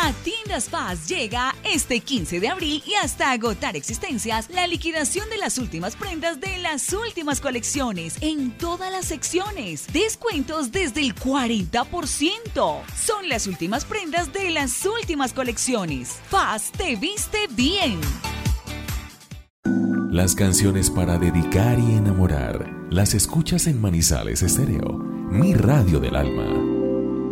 A Tiendas Paz llega este 15 de abril y hasta agotar existencias la liquidación de las últimas prendas de las últimas colecciones en todas las secciones. Descuentos desde el 40%. Son las últimas prendas de las últimas colecciones. Paz te viste bien. Las canciones para dedicar y enamorar las escuchas en Manizales Estéreo, mi radio del alma.